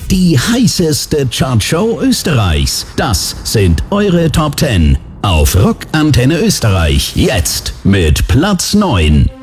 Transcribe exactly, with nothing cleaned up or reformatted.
Die heißeste Chartshow Österreichs. Das sind eure Top zehn auf Rock Antenne Österreich. Jetzt mit Platz neun.